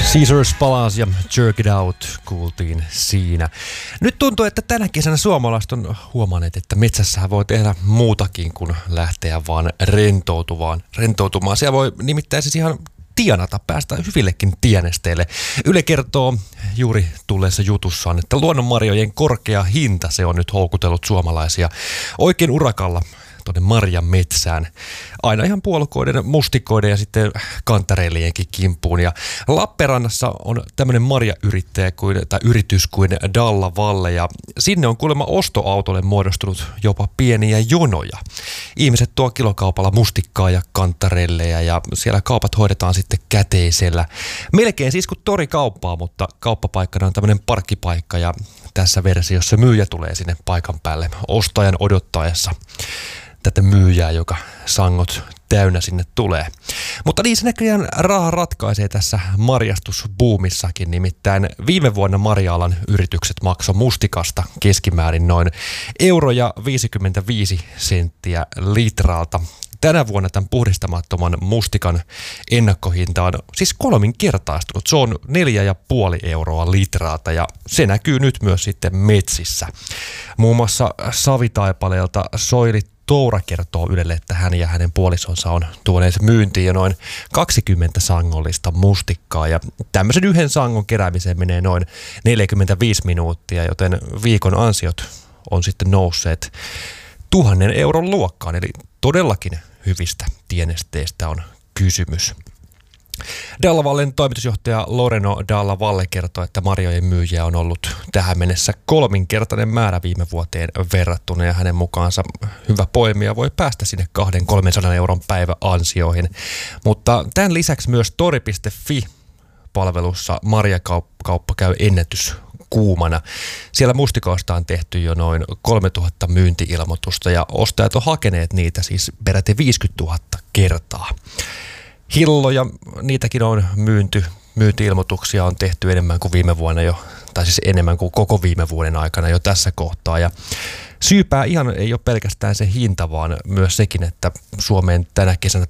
Caesars palasi ja Jerk It Out kuultiin siinä. Nyt tuntuu, että tänä kesänä suomalaiset on huomanneet, että metsässä voi tehdä muutakin kuin lähteä vaan rentoutumaan. Siellä voi nimittäin siis ihan tienata, päästä hyvillekin tienesteille. Yle kertoo juuri tulleessa jutussaan, että luonnonmarjojen korkea hinta se on nyt houkutellut suomalaisia oikein urakalla tuonne marjan metsään. Aina ihan puolukoiden, mustikoiden ja sitten kantareilienkin kimppuun. Ja Lappeenrannassa on tämmöinen marjayrittäjä tai yritys kuin Dalla Valle ja sinne on kuulemma ostoautolle muodostunut jopa pieniä jonoja. Ihmiset tuo kilokaupalla mustikkaa ja kantarelleja ja siellä kaupat hoidetaan sitten käteisellä. Melkein siis kuin torikauppaa, mutta kauppapaikkana on tämmöinen parkkipaikka ja tässä versiossa myyjä tulee sinne paikan päälle ostajan odottaessa tätä myyjää, joka sangot täynnä sinne tulee. Mutta niin se näköjään raha ratkaisee tässä marjastusbuumissakin, nimittäin viime vuonna marja-alan yritykset maksoi mustikasta keskimäärin noin €1,55 litralta. Tänä vuonna tämän puhdistamattoman mustikan ennakkohinta on siis kolminkertaistunut. Se on €4,5 litralta ja se näkyy nyt myös sitten metsissä. Muun muassa Savitaipaleelta Soili Toura kertoo Ylelle, että hän ja hänen puolisonsa on tuoneet myyntiin jo noin 20 sangollista mustikkaa ja tämmöisen yhden sangon keräämiseen menee noin 45 minuuttia, joten viikon ansiot on sitten nousseet €1,000 luokkaan, eli todellakin hyvistä tienesteistä on kysymys. Dalla Vallen toimitusjohtaja Loreno Dalla Valle kertoo, että marjojen myyjiä on ollut tähän mennessä kolminkertainen määrä viime vuoteen verrattuna ja hänen mukaansa hyvä poimija voi päästä sinne 200-300 euron päiväansioihin. Mutta tämän lisäksi myös tori.fi-palvelussa marjakauppa käy ennätyskuumana. Siellä mustikoista on tehty jo noin 3000 myynti-ilmoitusta ja ostajat on hakeneet niitä siis peräti 50 000 kertaa. Hilloja, niitäkin on myynti-ilmoituksia on tehty enemmän kuin viime vuonna jo, tai siis enemmän kuin koko viime vuoden aikana jo tässä kohtaa. Ja syypää ihan ei ole pelkästään se hinta, vaan myös sekin, että Suomeen tänä kesänä